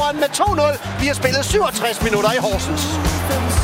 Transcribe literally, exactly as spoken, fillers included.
foran med to nul. Vi har spillet syvogtres minutter i Horsens.